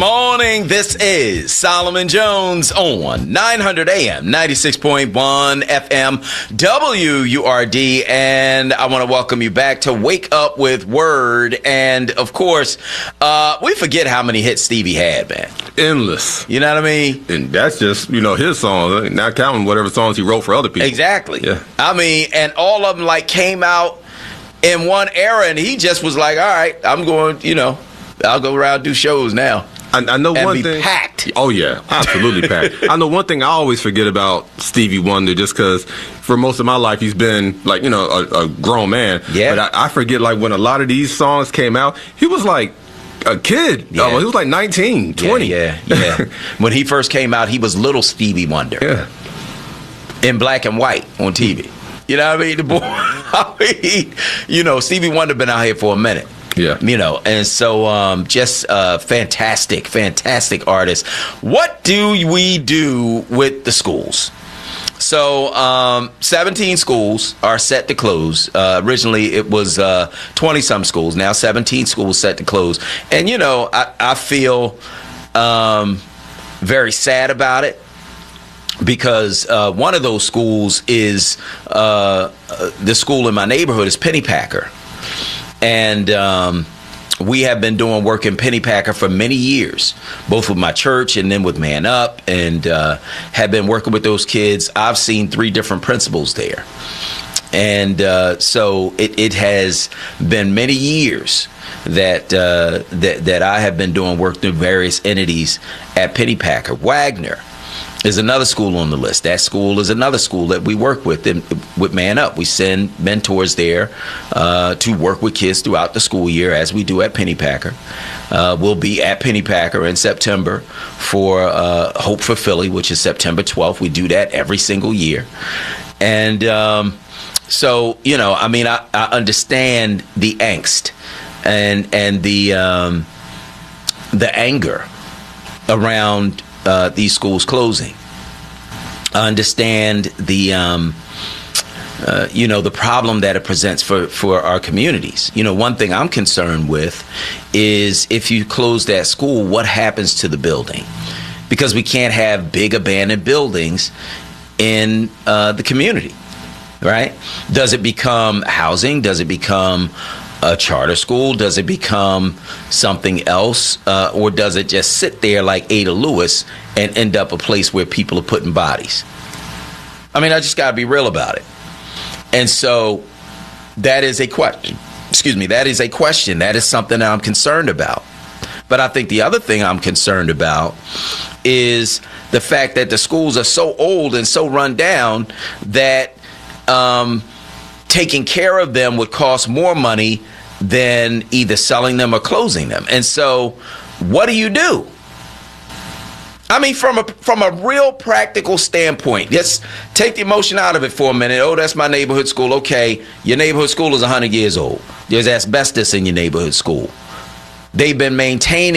Morning, this is Solomon Jones on 900 AM, 96.1 FM, WURD, and I want to welcome you back to Wake Up with Word. And, of course, we forget how many hits Stevie had, man. Endless. You know what I mean? And that's just, his songs, not counting whatever songs he wrote for other people. Exactly. Yeah. I mean, and all of them, came out in one era, and he just was like, all right, I'm going, I'll go around and do shows now. I know and one be thing. Packed. Oh yeah, absolutely packed. I know one thing I always forget about Stevie Wonder, just because for most of my life he's been a grown man. Yeah. But I forget when a lot of these songs came out, he was like a kid. Yeah. He was like 19, 20. Yeah. When he first came out, he was little Stevie Wonder. Yeah. In black and white on TV. You know what I mean? The boy, Stevie Wonder been out here for a minute. Yeah. And so just fantastic artist. What do we do with the schools? So 17 schools are set to close. Originally, it was 20-some schools. Now 17 schools set to close. And, I feel very sad about it. Because one of those schools is the school in my neighborhood is Pennypacker. And we have been doing work in Pennypacker for many years, both with my church and then with Man Up, and have been working with those kids. I've seen 3 different principals there. And so it has been many years that I have been doing work through various entities at Pennypacker. Wagner is another school on the list. That school is another school that we work with with Man Up. We send mentors there to work with kids throughout the school year, as we do at Pennypacker. We'll be at Pennypacker in September for Hope for Philly, which is September 12th. We do that every single year. And so, I understand the angst and the anger around these schools closing. I understand the the problem that it presents for our communities. One thing I'm concerned with is if you close that school, what happens to the building? Because we can't have big abandoned buildings in the community, right? Does it become housing? Does it become a charter school? Does it become something else? Or does it just sit there like Ada Lewis and end up a place where people are putting bodies? I mean, I just got to be real about it. And so that is a question. That is a question. That is something that I'm concerned about. But I think the other thing I'm concerned about is the fact that the schools are so old and so run down that taking care of them would cost more money than either selling them or closing them. And so what do you do? I mean, from a real practical standpoint, just take the emotion out of it for a minute. Oh, that's my neighborhood school. Okay, your neighborhood school is 100 years old. There's asbestos in your neighborhood school. They've been maintaining